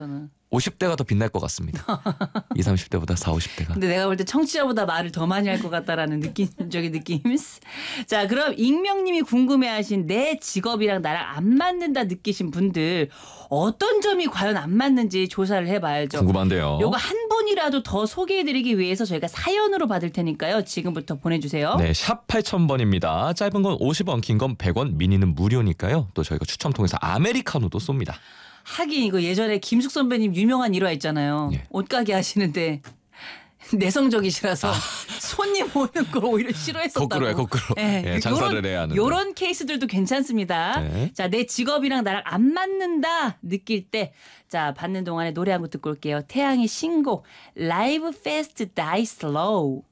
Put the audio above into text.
저는. 50대가 더 빛날 것 같습니다. 20, 30대보다 40, 50대가. 근데 내가 볼 때 청취자보다 말을 더 많이 할 것 같다라는 느낌적인 느낌. 자, 그럼 익명님이 궁금해하신 내 직업이랑 나랑 안 맞는다 느끼신 분들 어떤 점이 과연 안 맞는지 조사를 해봐야죠. 궁금한데요. 요거 한 분이라도 더 소개해드리기 위해서 저희가 사연으로 받을 테니까요. 지금부터 보내주세요. 네, 샵 8000번입니다. 짧은 건 50원, 긴 건 100원, 미니는 무료니까요. 또 저희가 추첨 통해서 아메리카노도 쏩니다. 하긴 이거 예전에 김숙 선배님 유명한 일화 있잖아요. 예. 옷가게 하시는데 내성적이시라서 손님 오는 걸 오히려 싫어했었다고. 거꾸로요, 거꾸로. 예, 장사를 해야 하는. 요런 케이스들도 괜찮습니다. 네. 자, 내 직업이랑 나랑 안 맞는다 느낄 때, 자, 받는 동안에 노래 한 곡 듣고 올게요. 태양의 신곡 Live Fast Die Slow.